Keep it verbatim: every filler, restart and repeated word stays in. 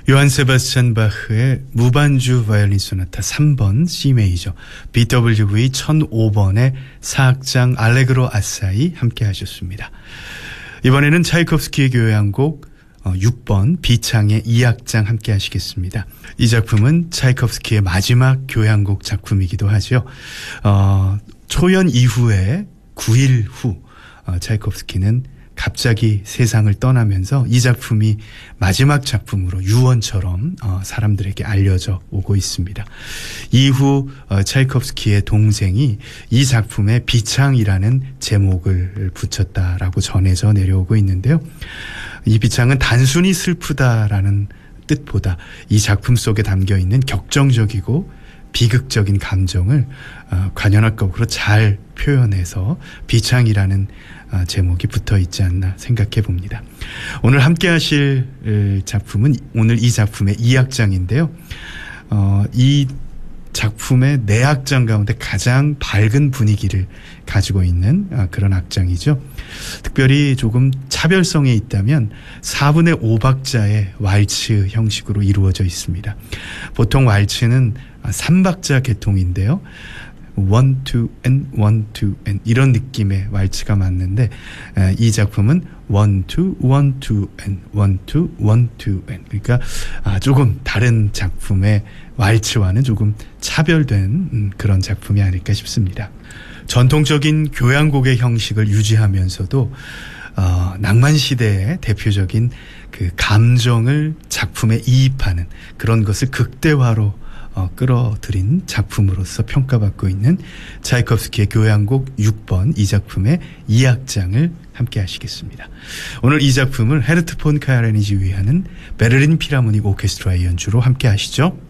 요한 세바스찬 바흐의 무반주 바이올린 소나타 삼 번 C 메이저 비 더블유 브이 천오 번의 사악장 알레그로 아사이 함께 하셨습니다. 이번에는 차이콥스키의 교향곡 육 번 B창의 이 악장 함께 하시겠습니다. 이 작품은 차이콥스키의 마지막 교향곡 작품이기도 하죠. 어, 초연 이후에 구 일 후 어, 차이콥스키는 갑자기 세상을 떠나면서 이 작품이 마지막 작품으로 유언처럼 어, 사람들에게 알려져 오고 있습니다. 이후 어, 차이콥스키의 동생이 이 작품에 비창이라는 제목을 붙였다라고 전해져 내려오고 있는데요. 이 비창은 단순히 슬프다라는 뜻보다 이 작품 속에 담겨있는 격정적이고 비극적인 감정을 어, 관현악곡으로 잘 표현해서 비창이라는 어, 제목이 붙어있지 않나 생각해 봅니다. 오늘 함께 하실 작품은 오늘 이 작품의 이 악장인데요. 어, 이 작품의 네 악장 가운데 가장 밝은 분위기를 가지고 있는 그런 악장이죠. 특별히 조금 차별성에 있다면 사분의 오 박자의 왈츠 형식으로 이루어져 있습니다. 보통 왈츠는 삼 박자 계통인데요. one, two, and one, two, and 이런 느낌의 왈츠가 맞는데 이 작품은 one, two, one, two, and one, two, one, two, and 그러니까 조금 다른 작품의 왈츠와는 조금 차별된 그런 작품이 아닐까 싶습니다. 전통적인 교향곡의 형식을 유지하면서도 어, 낭만 시대의 대표적인 그 감정을 작품에 이입하는 그런 것을 극대화로 어, 끌어들인 작품으로서 평가받고 있는 차이콥스키의 교향곡 육 번 이 작품의 이 악장을 함께 하시겠습니다. 오늘 이 작품을 헤르트 폰 카야렌이 지휘하는 베를린 필하모닉 오케스트라의 연주로 함께 하시죠.